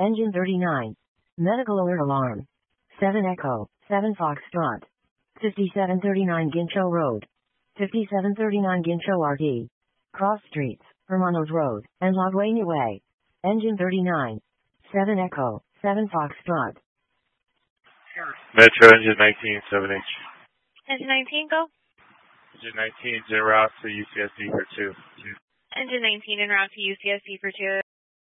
Engine 39. Medical alert alarm. 7 Echo, 7 Foxtrot. 5739 Gincho Road. 5739 Gincho RD. Cross Streets, Hermanos Road, and Laguena Way. Engine 39. 7 Echo, 7 Foxtrot. Metro Engine 19, 7H. Engine 19, go. Engine 19 is en route to UCSD for 2. Engine 19 en route to UCSD for 2.